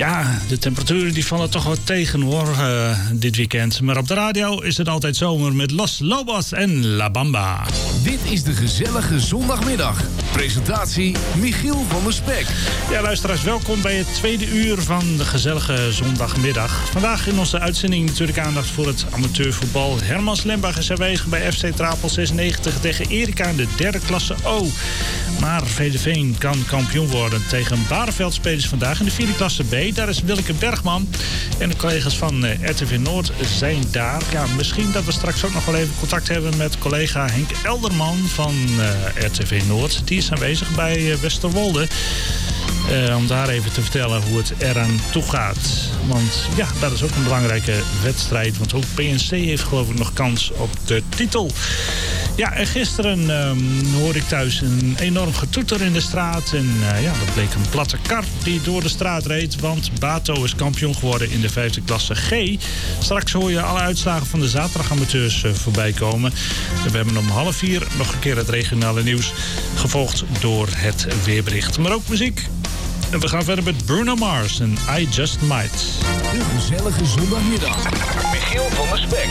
Ja, de temperaturen die vallen toch wat tegen hoor, dit weekend. Maar op de radio is het altijd zomer met Los Lobos en La Bamba. Dit is de gezellige zondagmiddag. Presentatie Michiel van der Spek. Ja, luisteraars, welkom bij het tweede uur van de gezellige zondagmiddag. Vandaag in onze uitzending natuurlijk aandacht voor het amateurvoetbal. Herman Slembach is aanwezig bij FC Trapel 96 tegen Erika in de derde klasse O. Maar Vredeveen kan kampioen worden tegen Bareveld spelers vandaag in de vierde klasse B. Daar is Willeke Bergman en de collega's van RTV Noord zijn daar. Ja, misschien dat we straks ook nog wel even contact hebben met collega Henk Elderman van RTV Noord. Die is aanwezig bij Westerwolde. Om daar even te vertellen hoe het eraan toe gaat. Want ja, dat is ook een belangrijke wedstrijd. Want ook PNC heeft geloof ik nog kans op de titel. Ja, en gisteren hoorde ik thuis een enorm getoeter in de straat. En ja, dat bleek een platte kar die door de straat reed. Want Bato is kampioen geworden in de vijfde klasse G. Straks hoor je alle uitslagen van de zaterdagamateurs voorbij komen. En we hebben om 3:30 nog een keer het regionale nieuws. Gevolgd door het weerbericht. Maar ook muziek. En we gaan verder met Bruno Mars en I Just Might. De gezellige zondagmiddag. Michiel van der Spek.